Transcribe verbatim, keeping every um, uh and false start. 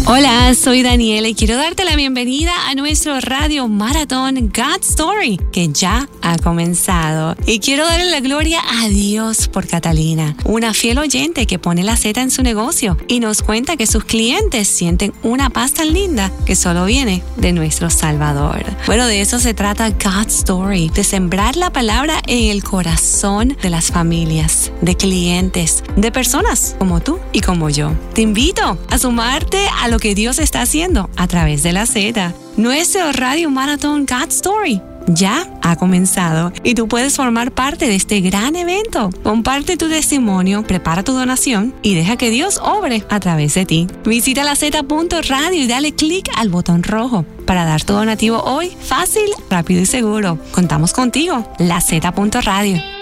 Hola, soy Daniela y quiero darte la bienvenida a nuestro radio maratón God Story, que ya ha comenzado. Y quiero darle la gloria a Dios por Catalina, una fiel oyente que pone la Z en su negocio y nos cuenta que sus clientes sienten una paz tan linda que solo viene de nuestro Salvador. Bueno, de eso se trata God Story, de sembrar la palabra en el corazón de las familias, de clientes, de personas como tú y como yo. Te invito a sumarte a lo que Dios está haciendo a través de la Z. Nuestro radio maratón God Story ya ha comenzado y tú puedes formar parte de este gran evento. Comparte tu testimonio, prepara tu donación y deja que Dios obre a través de ti. Visita la Z punto radio y dale clic al botón rojo para dar tu donativo hoy fácil, rápido y seguro. Contamos contigo, la Z punto radio.